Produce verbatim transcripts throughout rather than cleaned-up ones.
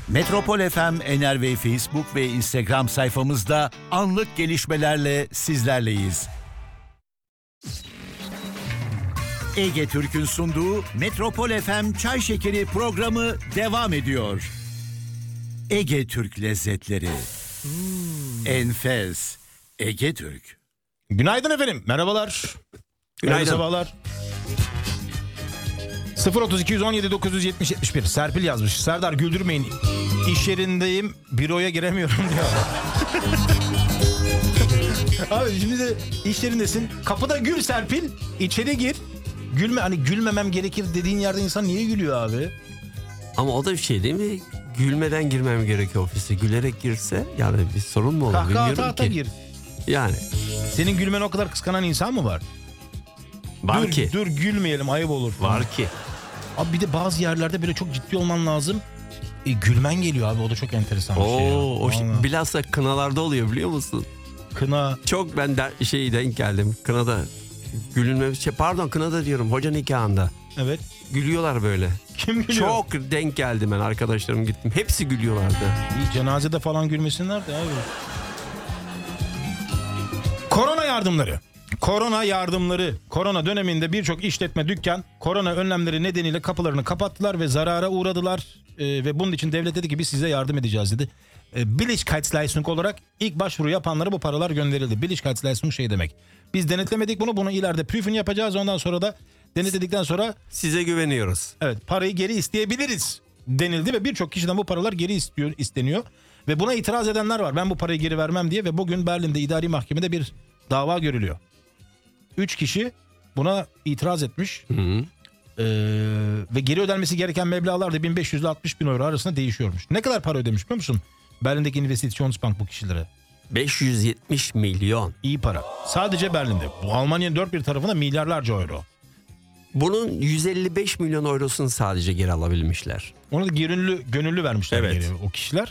Metropol F M, Enerve Facebook ve Instagram sayfamızda anlık gelişmelerle sizlerleyiz. Ege Türk'ün sunduğu Metropol F M Çay Şekeri programı devam ediyor. Ege Türk lezzetleri. Hmm. Enfes. Ege Türk. Günaydın efendim. Merhabalar. Günaydın. Günaydın sabahlar. sıfır otuz iki yüz on yedi dokuz yüz yetmiş yetmiş bir Serpil yazmış. Serdar güldürmeyin. İş yerindeyim, büroya giremiyorum diyor. Abi şimdi de iş yerindesin. Kapıda gül Serpil. İçeri gir. Gülme, hani gülmemem gerekir dediğin yerde insan niye gülüyor abi? Ama o da bir şey değil mi? Gülmeden girmem gerekiyor ofise. Gülerek girse yani bir sorun mu olur? Kahkaha Bilmiyorum ata ki. gir. Yani. Senin gülmeni o kadar kıskanan insan mı var? Var dur, ki. Dur gülmeyelim, ayıp olur. Var ki. Abi bir de bazı yerlerde böyle çok ciddi olman lazım. E, gülmen geliyor abi, o da çok enteresan bir Oo, şey. o şey, bilhassa kınalarda oluyor biliyor musun? Kına. Çok ben de, şey denk geldim. Kınada gülünme şey, pardon kınada diyorum hoca nikahında. Evet. Gülüyorlar böyle. Kim gülüyor? Çok denk geldim ben, arkadaşlarım gittim. Hepsi gülüyorlardı. İyi, cenazede falan gülmesinler de abi. Korona yardımları. Korona yardımları. Korona döneminde birçok işletme, dükkan korona önlemleri nedeniyle kapılarını kapattılar ve zarara uğradılar. Ee, ve bunun için devlet dedi ki biz size yardım edeceğiz dedi. Ee, Billigkeitsleistung olarak ilk başvuru yapanlara bu paralar gönderildi. Billigkeitsleistung şey demek. Biz denetlemedik bunu. Bunu ileride prüfün yapacağız. Ondan sonra da denetledikten sonra size güveniyoruz. Evet, parayı geri isteyebiliriz denildi ve birçok kişiden bu paralar geri istiyor, isteniyor. Ve buna itiraz edenler var. Ben bu parayı geri vermem diye ve bugün Berlin'de idari mahkemede bir dava görülüyor. Üç kişi buna itiraz etmiş. Hı hı. Ee, ve geri ödenmesi gereken meblağlar da bin beş yüz ile altmış bin euro arasında değişiyormuş. Ne kadar para ödemiş biliyor musun? Berlin'deki Investitionsbank bu kişilere. beş yüz yetmiş milyon. İyi para. Sadece Berlin'de. Bu Almanya'nın dört bir tarafında milyarlarca euro. Bunun yüz elli beş milyon eurosunu sadece geri alabilmişler. Onu da gönüllü, gönüllü vermişler Evet. geri o kişiler.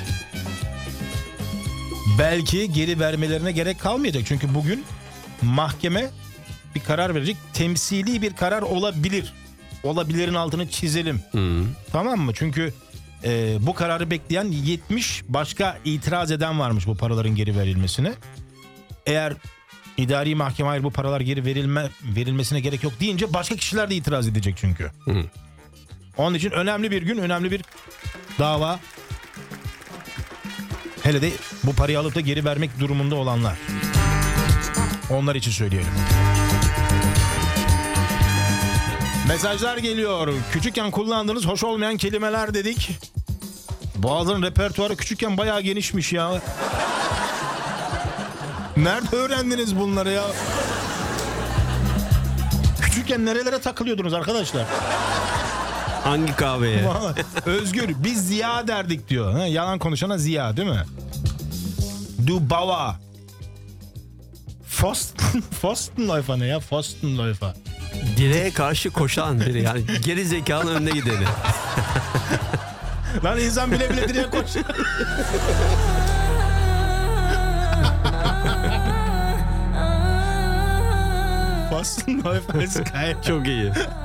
Belki geri vermelerine gerek kalmayacak. Çünkü bugün mahkeme bir karar verecek. Temsili bir karar olabilir. Olabilirin altını çizelim. Hı. Tamam mı? Çünkü e, bu kararı bekleyen yetmiş başka itiraz eden varmış bu paraların geri verilmesine. Eğer idari mahkeme hayır bu paralar geri verilme verilmesine gerek yok deyince başka kişiler de itiraz edecek çünkü. Hı. Onun için önemli bir gün, önemli bir dava. Hele de bu parayı alıp da geri vermek durumunda olanlar. Onlar için söyleyelim. Mesajlar geliyor. Küçükken kullandığınız hoş olmayan kelimeler dedik. Boğaz'ın repertuarı küçükken bayağı genişmiş ya. Nerede öğrendiniz bunları ya? Küçükken nerelere takılıyordunuz arkadaşlar? Hangi kahveye? Özgür, biz Ziya derdik diyor. Ha, yalan konuşana Ziya değil mi? Du Bauer. Pfosten, Pfostenläufer ne ya? Pfostenläufer. Direğe karşı koşan biri, yani geri zekanın önüne gideni. Lan insan bile bile direğe koşuyor. Pfostenläufer ist geil. Çok iyi.